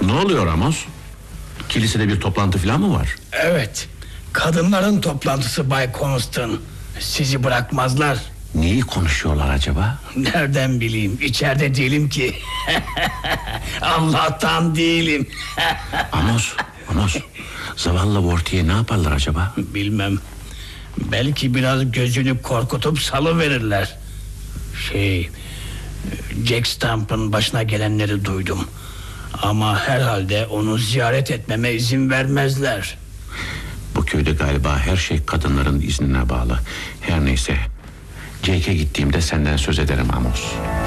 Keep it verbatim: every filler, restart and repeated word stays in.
Ne oluyor Amos? Kilisede bir toplantı falan mı var? Evet, kadınların toplantısı Bay Constant. Sizi bırakmazlar. Neyi konuşuyorlar acaba? Nereden bileyim, içeride değilim ki. Allah'tan değilim. Amos, Amos, zavallı Vorti'ye ne yaparlar acaba? Bilmem. Belki biraz gözünü korkutup salıverirler. Şey, Jack Stamp'ın başına gelenleri duydum. Ama herhalde onu ziyaret etmeme izin vermezler. Bu köyde galiba her şey kadınların iznine bağlı. Her neyse, Jake'e gittiğimde senden söz ederim Amos.